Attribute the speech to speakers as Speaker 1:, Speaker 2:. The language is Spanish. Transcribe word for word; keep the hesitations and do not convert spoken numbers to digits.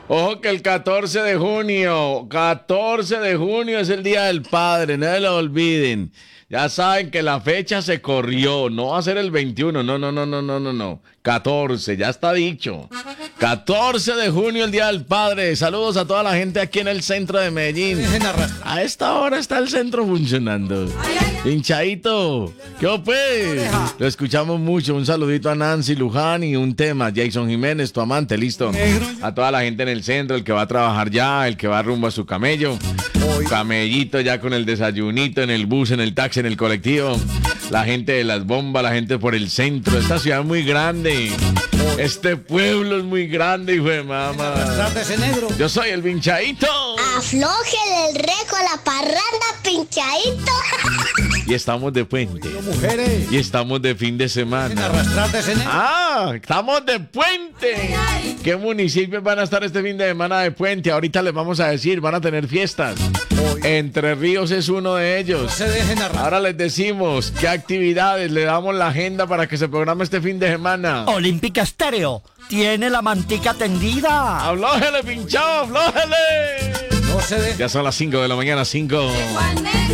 Speaker 1: Ojo que el catorce de junio, catorce de junio es el Día del Padre, no se lo olviden. Ya saben que la fecha se corrió, no va a ser el veintiuno, no, no, no, no, no, no, no. catorce, ya está dicho. catorce de junio, el Día del Padre. Saludos a toda la gente aquí en el centro de Medellín. A esta hora está el centro funcionando. Hinchadito, ¿qué pues? Lo escuchamos mucho. Un saludito a Nancy Luján y un tema. Jason Jiménez, tu amante, listo. A toda la gente en el centro, el que va a trabajar ya, el que va rumbo a su camello. Camellito ya con el desayunito en el bus, en el taxi, en el colectivo. La gente de las bombas, la gente por el centro. Esta ciudad es muy grande. Este pueblo es muy grande, hijo de mamá. Yo soy el pinchadito.
Speaker 2: Aflójele el reco a la parranda, pinchadito.
Speaker 1: Y estamos de puente. Y estamos de fin de semana. Ah, estamos de puente. ¿Qué municipios van a estar este fin de semana de puente? Ahorita les vamos a decir, van a tener fiestas. Entre Ríos es uno de ellos. Ahora les decimos qué actividades, le damos la agenda para que se programe este fin de semana.
Speaker 3: Olímpica Estéreo tiene la mantica tendida.
Speaker 1: ¡Aflójele, pinchado, aflójele!
Speaker 3: No se deje.
Speaker 1: Ya son las cinco de la mañana, cinco.